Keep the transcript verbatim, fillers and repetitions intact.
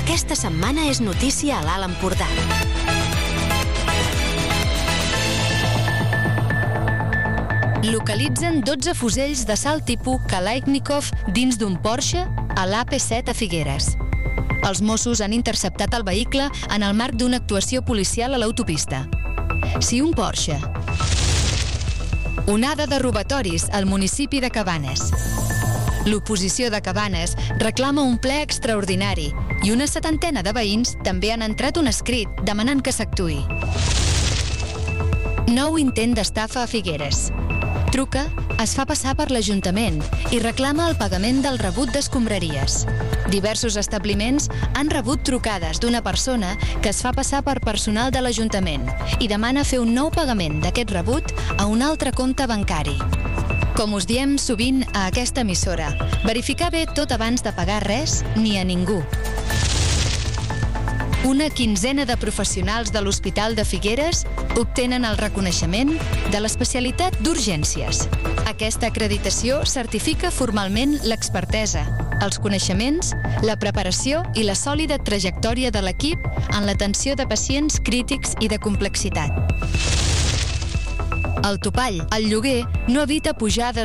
aquesta setmana és notícia a l'Alt Empordà. Localitzen dotze fusells d'assalt tipus Kalashnikov dins d'un Porsche a l'A P set a Figueres. Els Mossos han interceptat el vehicle en el marc d'una actuació policial a l'autopista. Si un Porsche... Onada de robatoris al municipi de Cabanes. L'oposició de Cabanes reclama un ple extraordinari i una setantena de veïns també han entrat un escrit demanant que s'actuï. Nou intent d'estafa a Figueres. Truca, es fa passar per l'Ajuntament i reclama el pagament del rebut d'escombraries. Diversos establiments han rebut trucades d'una persona que es fa passar per personal de l'Ajuntament i demana fer un nou pagament d'aquest rebut a un altre compte bancari. Com us diem sovint a aquesta emissora, verificar bé tot abans de pagar res ni a ningú. Una quinzena de professionals de l'Hospital de Figueres obtenen el reconeixement de l'especialitat d'urgències. Aquesta acreditació certifica formalment l'expertesa, els coneixements, la preparació i la sòlida trajectòria de l'equip en l'atenció de pacients crítics i de complexitat. El topall, el lloguer, no evita pujades